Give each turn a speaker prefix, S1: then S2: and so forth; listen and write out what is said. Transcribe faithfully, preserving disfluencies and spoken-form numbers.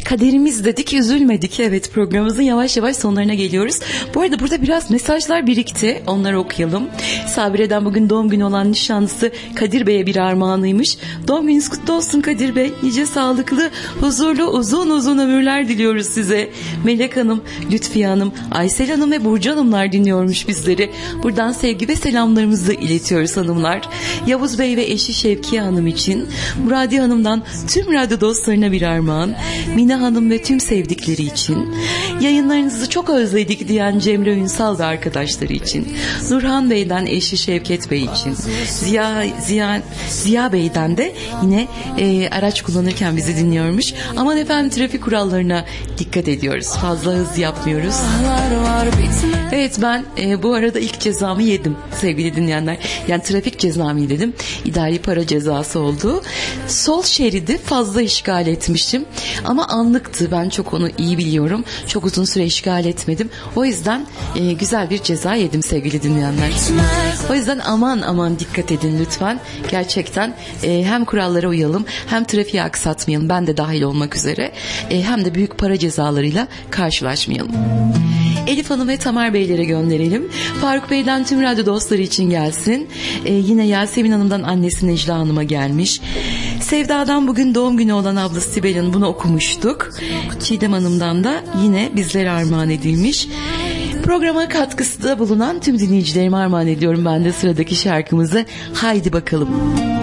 S1: Kaderimiz dedik, üzülmedik. Evet, programımızın yavaş yavaş sonlarına geliyoruz. Bu arada burada biraz mesajlar birikti. Onları okuyalım. Sabire'den bugün doğum günü olan nişanlısı Kadir Bey'e bir armağanıymış. Doğum gününüz kutlu olsun Kadir Bey. Nice sağlıklı, huzurlu, uzun uzun ömürler diliyoruz size. Melek Hanım, Lütfiye Hanım, Aysel Hanım ve Burcu Hanımlar dinliyormuş bizleri. Buradan sevgi ve selamlarımızı iletiyoruz hanımlar. Yavuz Bey ve eşi Şevkiye Hanım için, Muradiye Hanım'dan tüm radyo dostlarına bir armağan, Mine Hanım ve tüm sevdikleri için, yayınlarınızı çok özledik diyen Cemre Ünsal ve arkadaşları için, Nurhan Bey'den eşi Şevket Bey için, Ziya Ziya Ziya Bey'den de yine e, araç kullanırken bizi dinliyormuş. Aman efendim, trafik kurallarına dikkat ediyoruz. Fazla hız yapmıyoruz. Evet, ben e, bu arada ilk cezamı yedim sevgili dinleyenler. Yani trafik cezamı yedim. İdari para cezası oldu. Sol şeridi fazla işgal etmişim. Ama anlıktı. Ben çok onu iyi biliyorum. Çok uzun süre işgal etmedim. O yüzden e, güzel bir ceza yedim sevgili dinleyenler. O yüzden aman aman dikkat edin lütfen. Gerçekten e, hem kurallara uyalım, hem trafiği aksatmayalım. Ben de dahil olmak üzere. E, hem de büyük para cezalarıyla karşılaşmayalım. Elif Hanım ve Tamer Beylere gönderelim. Faruk Bey'den tüm radyo dostları için gelsin. Ee, yine Yasemin Hanım'dan annesi Necla Hanım'a gelmiş. Sevda'dan bugün doğum günü olan ablası Sibel Hanım, bunu okumuştuk. Çiğdem Hanım'dan da yine bizlere armağan edilmiş. Programa katkısı da bulunan tüm dinleyicilerime armağan ediyorum ben de sıradaki şarkımızı. Haydi bakalım.